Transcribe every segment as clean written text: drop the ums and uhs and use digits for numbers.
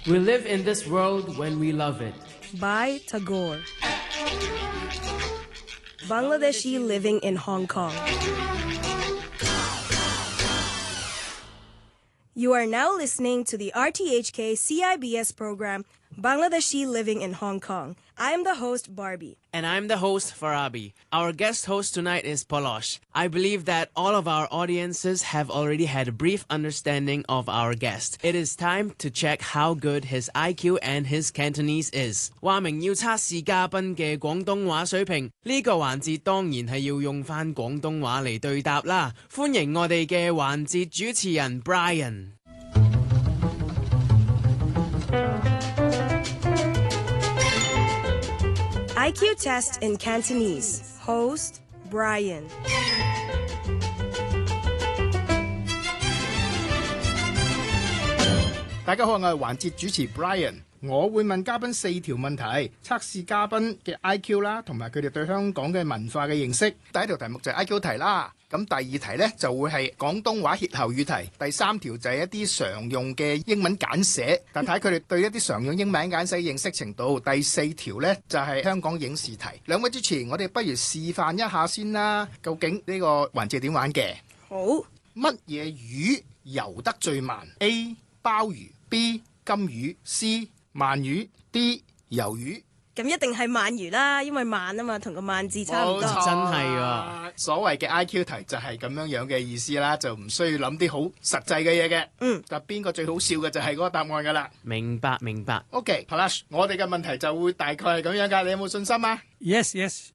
We live in this world when we love it. By Tagore. Bangladeshi living in Hong Kong. You are now listening to the RTHK CIBS program, Bangladeshi Living in Hong Kong. I am the host, Barbie. And I'm the host, Farabi. Our guest host tonight is Polosh. I believe that all of our audiences have already had a brief understanding of our guest. It is time to check how good his IQ and his Cantonese is. 話明要測試嘉賓嘅廣東話水平，呢個環節當然係要用返廣東話嚟對答啦。歡迎我哋嘅環節主持人 Brian。 IQ test in Cantonese. Host, Brian. 大家好，我係環節主持 Brian。我會問嘉賓4條問題，測試嘉賓嘅 IQ 啦，同埋佢哋對香港嘅文化嘅認識。第一條題目就係 IQ 題啦。咁第二題呢，就會係廣東話歇後語題。第三條就係一啲常用嘅英文簡寫，睇睇佢哋對一啲常用英文簡寫認識程度。第四條呢，就係香港影視題。兩位主持，我哋不如示範一下先啦。究竟呢個環節點玩嘅？ 好。 乜嘢魚游得最慢 ？A. 鮑魚 B. 金魚 C. 鰻魚 D. 魷魚。 咁一定係鰻魚啦，因為慢啊嘛，同個慢字差唔多。 真係啊！ 所謂嘅 IQ 題就係咁樣嘅意思啦，就唔需要諗啲好實際嘅嘢嘅。就邊個最好笑嘅就係嗰個答案噶啦。 明白明白。 OK， Palash， 我哋嘅問題就會大概係咁樣噶，你有冇信心啊 ？Yes。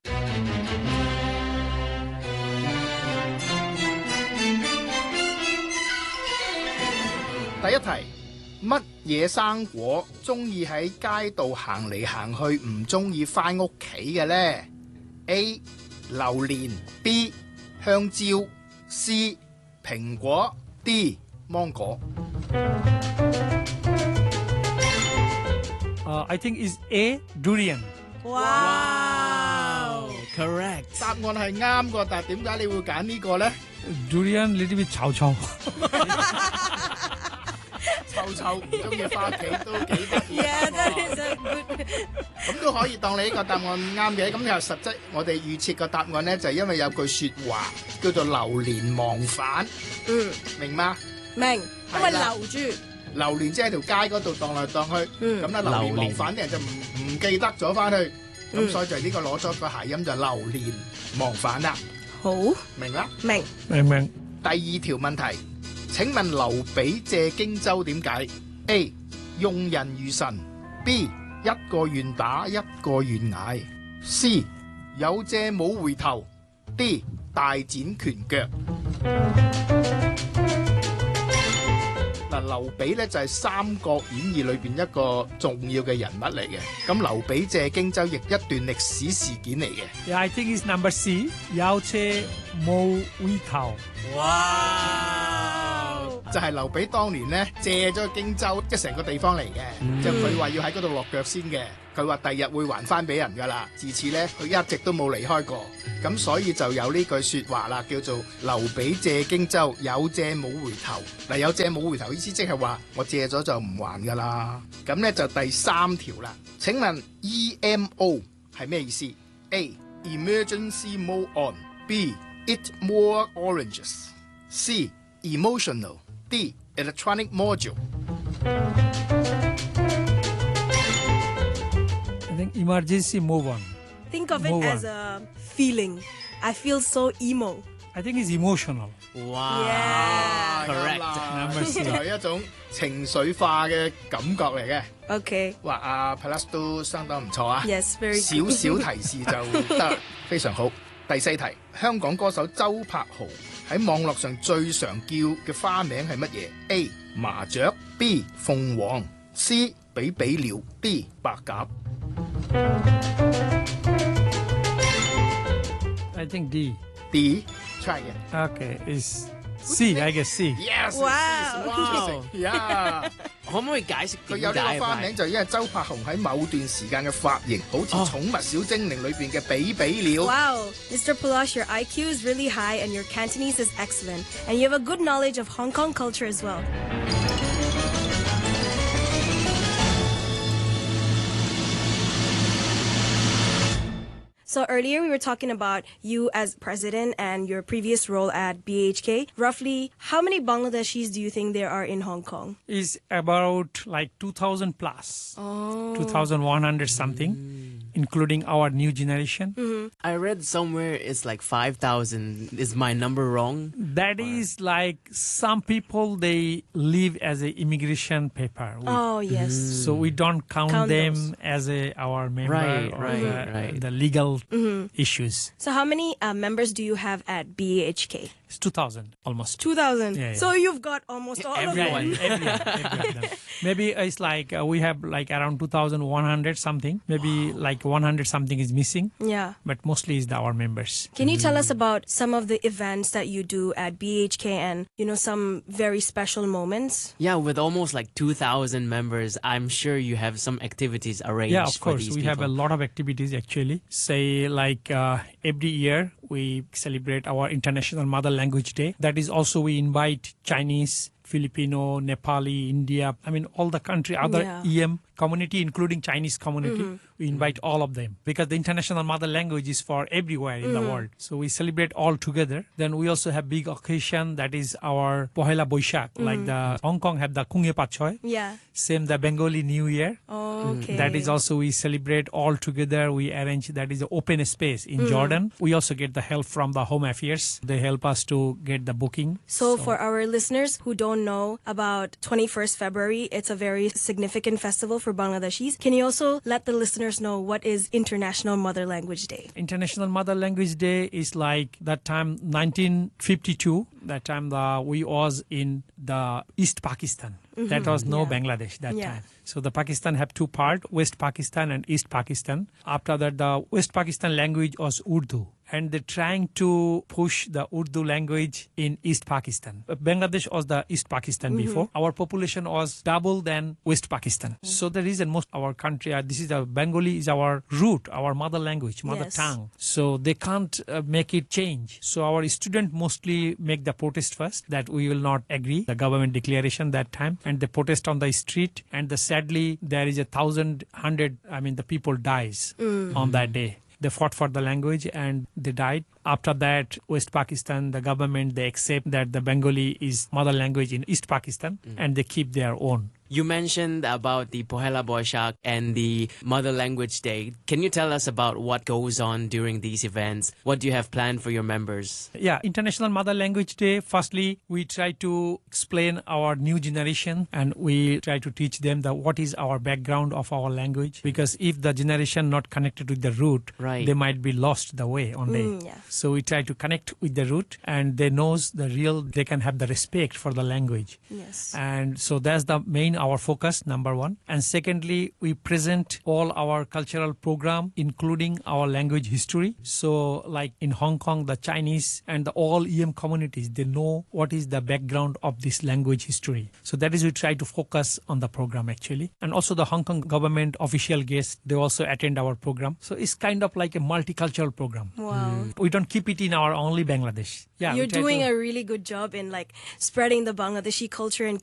第一題。乜嘢生果中意喺街度行嚟行去，唔中意返屋企嘅呢？ A. 榴蓮 B. 香蕉 C. 蘋果 D. 芒果。 I think is A. Durian。 哇 Correct。 答案係啱個，但係點解你會揀呢個呢？ Durian little bit 臭。 臭唔中意返屋企都幾得意。咁都可以當你呢個答案啱嘅。咁又實質我哋預設個答案呢，就係因為有句説話叫做流連忘返。明嗎？ 明，因為留住。 榴蓮即係喺條街嗰度蕩來蕩去。咁咧流連忘返啲人就唔記得咗返去。咁所以就呢個攞咗個諧音就流連忘返啦。 好， 明啦？ 明。 第二條問題。請問劉備借荊州點解 ？A. 用人如神 B. 一個願打一個願挨 C. 有借冇回頭 D. 大展拳腳。嗱，劉備咧就係《三國演義》裏邊一個重要嘅人物嚟嘅。咁劉備借荊州亦一段歷史事件嚟嘅。 Yeah, I think it's number C. 有借冇回頭。 哇！就係劉備當年咧借咗荊州，即係成個地方嚟嘅，即係佢話要喺嗰度落腳先嘅。佢話第日會還翻俾人噶啦。自此咧，佢一直都冇離開過。咁所以就有呢句説話啦，叫做劉備借荊州，有借冇回頭。嗱，有借冇回頭意思即係話我借咗就唔還噶啦。咁咧就第三條啦。請問 EMO 係咩意思 ？A. Emergency mode on B. Eat more oranges C. Emotional D. Electronic module。 I think emergency move on. Think of it as a feeling. I feel so emo. I think it's emotional. 哇 Correct。 Number C 就係一種情緒化嘅感覺嚟嘅。 Okay. 哇，阿 Plus 都相當唔錯啊。 Yes, very 少少提示就得，非常好。第四題，香港歌手周柏豪喺網絡上最常叫嘅花名係乜嘢 ？A. 麻雀 B. 鳳凰 C. 比比鳥 D. 白鴿。 I think D. D. Try again. Okay, it's C. I guess C. Yes. Wow. Yeah. 可唔可以解釋佢有呢個花名就因為周柏豪喺某段時間嘅髮型好似寵物小精靈裏邊嘅比比鳥。 Wow, Mr. Polosh, your IQ is really high and your Cantonese is excellent, and you have a good knowledge of Hong Kong culture as well. So earlier we were talking about you as president and your previous role at BHK. Roughly, how many Bangladeshis do you think there are in Hong Kong? Is about like 2,000 plus, 2,100 something, including our new generation. I read somewhere it's like 5,000. Is my number wrong? That is like some people, they live as a immigration paper. Oh, yes. So we don't count them those. as our member Right, or right. the legal issues. So how many members do you have at BHK? It's 2,000 almost. 2,000. Yeah, yeah. So you've got almost all of them. Everyone of them. Maybe it's like we have like around 2,100 something. Maybe like 100 something is missing. Yeah. But mostly is our members. Can you tell us about some of the events that you do at BHK and, some very special moments? Yeah, with almost like 2,000 members, I'm sure you have some activities arranged. Yeah, of for course. these We have a people. lot of activities actually. Say like every year we celebrate our International Mother Language Day. That is also we invite Chinese, Filipino, Nepali, India, all the country, other EM community, including Chinese community. We invite all of them because the international mother language is for everywhere in the world. So we celebrate all together. Then we also have big occasion that is our Pohela Boishak, like the Hong Kong have the Kungye Pachoy. Yeah. Same the Bengali New Year. Okay. That is also we celebrate all together. We arrange that is an open space in Jordan. We also get the help from the Home Affairs. They help us to get the booking. So for our listeners who don't know about 21st February, it's a very significant festival for Bangladeshis. Can you also let the listeners know what is International Mother Language Day? International Mother Language Day is like that time 1952. That time we was in the East Pakistan. That was no Bangladesh that time. So the Pakistan have two parts, West Pakistan and East Pakistan. After that, the West Pakistan language was Urdu. And they're trying to push the Urdu language in East Pakistan. Bangladesh was the East Pakistan before. Our population was double than West Pakistan. So the reason most our country, this is the Bengali is our root, our mother language, mother tongue. So they can't make it change. So our students mostly make the protest first that we will not agree the government declaration that time. And they protest on the street. And sadly, there is 1,100, the people dies on that day. They fought for the language and they died. After that, West Pakistan, the government, they accept that the Bengali is mother language in East Pakistan and they keep their own. You mentioned about the Pohela Boishak and the Mother Language Day. Can you tell us about what goes on during these events? What do you have planned for your members? Yeah, International Mother Language Day. Firstly, we try to explain our new generation and we try to teach them what is our background of our language. Because if the generation not connected with the root, they might be lost the way one day. So we try to connect with the root and they knows the real, they can have the respect for the language. Yes. And so that's the main our focus, number one. And secondly, we present all our cultural program, including our language history. So like in Hong Kong, the Chinese and the all EM communities, they know what is the background of this language history. So that is we try to focus on the program actually. And also the Hong Kong government official guests, they also attend our program. So it's kind of like a multicultural program. Wow. We don't keep it in our only Bangladesh. Yeah, You're doing a really good job in spreading the Bangladeshi culture and